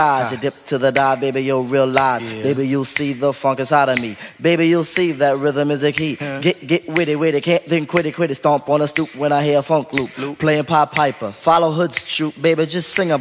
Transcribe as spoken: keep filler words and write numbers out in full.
You dip to the dive, baby, you'll realize. Yeah. Baby, you'll see the funk inside of me. Baby, you'll see that rhythm is a key. Yeah. Get get witty, witty, can't then quit it, quit it. Stomp on a stoop when I hear a funk loop. loop. Playing Pied Piper, follow Hood's troop, baby, just sing about